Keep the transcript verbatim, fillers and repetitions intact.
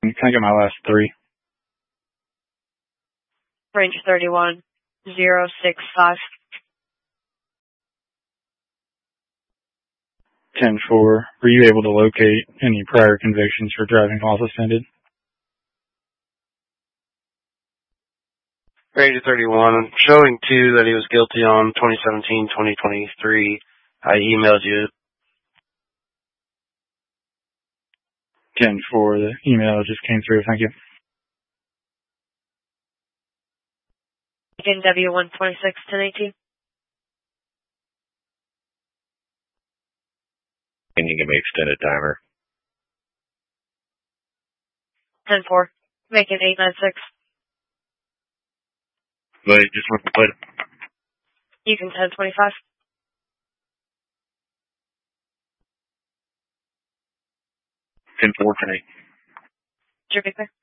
Can I get my last three? Range thirty-one, zero six five. ten four. Were you able to locate any prior convictions for driving while suspended? Range thirty-one, showing two that he was guilty on twenty seventeen, twenty twenty-three. I emailed you. ten four. The email just came through. Thank you. Again, W one twenty-six, ten eighteen. Can you give me extended timer? ten four. Making eight nine six. But just what? You can ten twenty-five. ten four tonight. Sure, Victor.